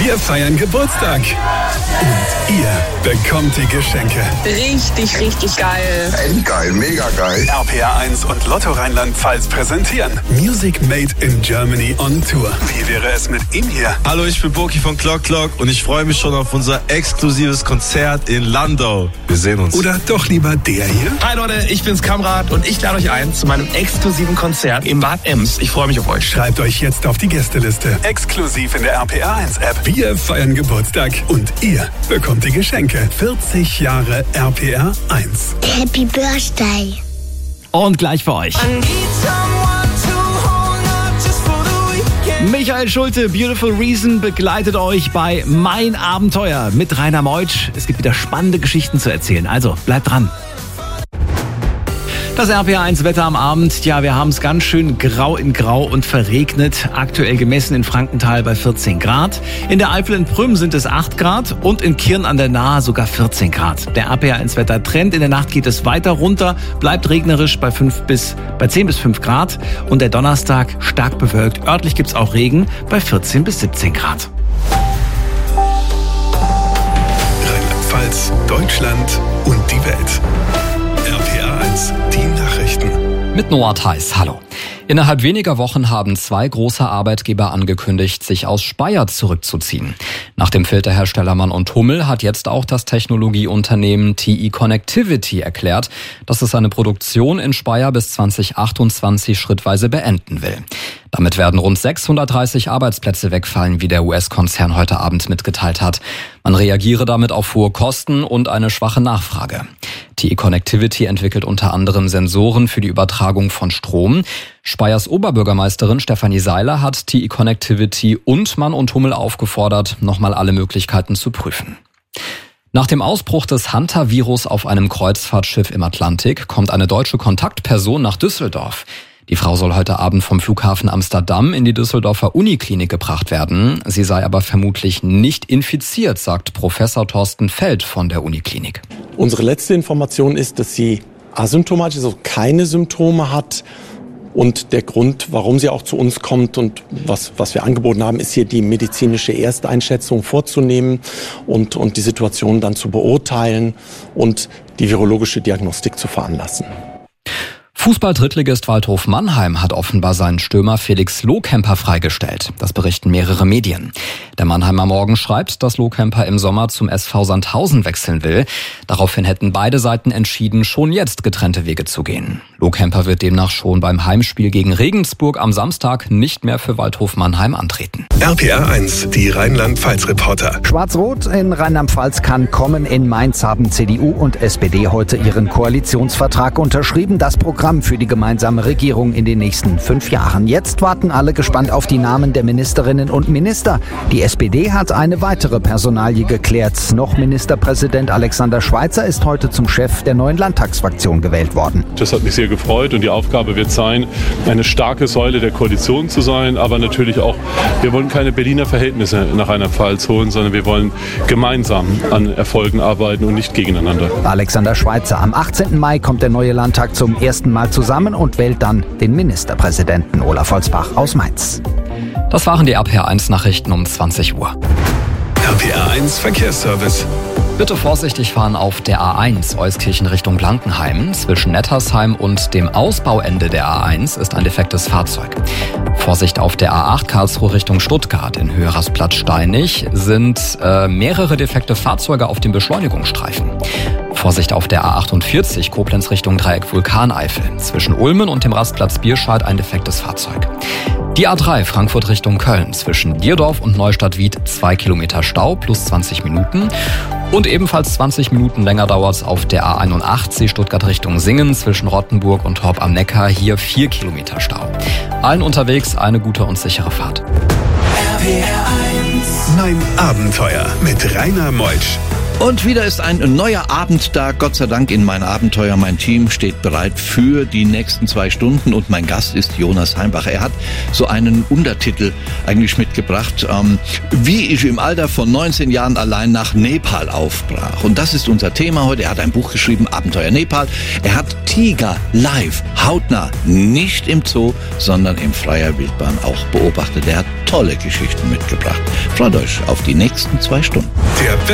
Wir feiern Geburtstag. Und ihr bekommt die Geschenke. Richtig, richtig geil. Endgeil, mega geil. RPR 1 und Lotto Rheinland-Pfalz präsentieren Music Made in Germany on Tour. Wie wäre es mit ihm hier? Hallo, ich bin Boki von Clock und ich freue mich schon auf unser exklusives Konzert in Landau. Wir sehen uns. Oder doch lieber der hier? Hi Leute, ich bin's Kamrat und ich lade euch ein zu meinem exklusiven Konzert im Bad Ems. Ich freue mich auf euch. Schreibt euch jetzt auf die Gästeliste. Exklusiv in der RPR 1 App. Wir feiern Geburtstag und ihr bekommt die Geschenke. 40 Jahre RPR 1. Happy Birthday. Und gleich für euch. Michael Schulte, Beautiful Reason, begleitet euch bei Mein Abenteuer mit Rainer Meutsch. Es gibt wieder spannende Geschichten zu erzählen, also bleibt dran. Das RPR1-Wetter am Abend, ja, wir haben es ganz schön grau in grau und verregnet. Aktuell gemessen in Frankenthal bei 14 Grad. In der Eifel in Prüm sind es 8 Grad und in Kirn an der Nahe sogar 14 Grad. Der RPR1-Wetter-Trend, in der Nacht geht es weiter runter, bleibt regnerisch bei 10 bis 5 Grad. Und der Donnerstag stark bewölkt. Örtlich gibt es auch Regen bei 14 bis 17 Grad. Rheinland-Pfalz, Deutschland und die Welt. RPR 1, die Nachrichten. Mit Noah Theis, hallo. Innerhalb weniger Wochen haben 2 große Arbeitgeber angekündigt, sich aus Speyer zurückzuziehen. Nach dem Filterhersteller Mann und Hummel hat jetzt auch das Technologieunternehmen TE Connectivity erklärt, dass es seine Produktion in Speyer bis 2028 schrittweise beenden will. Damit werden rund 630 Arbeitsplätze wegfallen, wie der US-Konzern heute Abend mitgeteilt hat. Man reagiere damit auf hohe Kosten und eine schwache Nachfrage. TE Connectivity entwickelt unter anderem Sensoren für die Übertragung von Strom. Speyers Oberbürgermeisterin Stefanie Seiler hat TE Connectivity und Mann und Hummel aufgefordert, nochmal alle Möglichkeiten zu prüfen. Nach dem Ausbruch des Hunter-Virus auf einem Kreuzfahrtschiff im Atlantik kommt eine deutsche Kontaktperson nach Düsseldorf. Die Frau soll heute Abend vom Flughafen Amsterdam in die Düsseldorfer Uniklinik gebracht werden. Sie sei aber vermutlich nicht infiziert, sagt Professor Thorsten Feld von der Uniklinik. Unsere letzte Information ist, dass sie asymptomatisch, also keine Symptome hat. Und der Grund, warum sie auch zu uns kommt und was wir angeboten haben, ist hier die medizinische Ersteinschätzung vorzunehmen und die Situation dann zu beurteilen und die virologische Diagnostik zu veranlassen. Fußball-Drittligist Waldhof Mannheim hat offenbar seinen Stürmer Felix Lohkemper freigestellt. Das berichten mehrere Medien. Der Mannheimer Morgen schreibt, dass Lohkemper im Sommer zum SV Sandhausen wechseln will. Daraufhin hätten beide Seiten entschieden, schon jetzt getrennte Wege zu gehen. Lohkemper wird demnach schon beim Heimspiel gegen Regensburg am Samstag nicht mehr für Waldhof Mannheim antreten. RPR 1, die Rheinland-Pfalz-Reporter. Schwarz-Rot in Rheinland-Pfalz kann kommen. In Mainz haben CDU und SPD heute ihren Koalitionsvertrag unterschrieben. Das Programm für die gemeinsame Regierung in den nächsten 5 Jahren. Jetzt warten alle gespannt auf die Namen der Ministerinnen und Minister. Die SPD hat eine weitere Personalie geklärt. Noch Ministerpräsident Alexander Schweitzer ist heute zum Chef der neuen Landtagsfraktion gewählt worden. Das hat mich sehr gefreut und die Aufgabe wird sein, eine starke Säule der Koalition zu sein, aber natürlich auch, wir wollen keine Berliner Verhältnisse nach Rheinland-Pfalz holen, sondern wir wollen gemeinsam an Erfolgen arbeiten und nicht gegeneinander. Alexander Schweitzer. Am 18. Mai kommt der neue Landtag zum ersten Mal zusammen und wählt dann den Ministerpräsidenten Olaf Holzbach aus Mainz. Das waren die RPR1-Nachrichten um 20 Uhr. RPR 1 Verkehrsservice. Bitte vorsichtig fahren auf der A1 Euskirchen Richtung Blankenheim. Zwischen Nettersheim und dem Ausbauende der A1 ist ein defektes Fahrzeug. Vorsicht auf der A8 Karlsruhe Richtung Stuttgart in Höhe Rastplatz-Steinig sind mehrere defekte Fahrzeuge auf dem Beschleunigungsstreifen. Vorsicht auf der A48 Koblenz Richtung Dreieck Vulkaneifel. Zwischen Ulmen und dem Rastplatz Bierscheid ein defektes Fahrzeug. Die A3 Frankfurt Richtung Köln. Zwischen Dierdorf und Neustadt-Wied 2 Kilometer Stau plus 20 Minuten. Und ebenfalls 20 Minuten länger dauert es auf der A81 Stuttgart Richtung Singen. Zwischen Rottenburg und Horb am Neckar. Hier 4 Kilometer Stau. Allen unterwegs eine gute und sichere Fahrt. RPR 1. Mein Abenteuer mit Rainer Meutsch. Und wieder ist ein neuer Abend da, Gott sei Dank in mein Abenteuer. Mein Team steht bereit für die nächsten 2 Stunden und mein Gast ist Jonas Heimbach. Er hat so einen Untertitel eigentlich mitgebracht, wie ich im Alter von 19 Jahren allein nach Nepal aufbrach. Und das ist unser Thema heute. Er hat ein Buch geschrieben, Abenteuer Nepal. Er hat Tiger live, hautnah, nicht im Zoo, sondern in freier Wildbahn auch beobachtet. Er hat tolle Geschichten mitgebracht. Freut euch auf die nächsten 2 Stunden. Der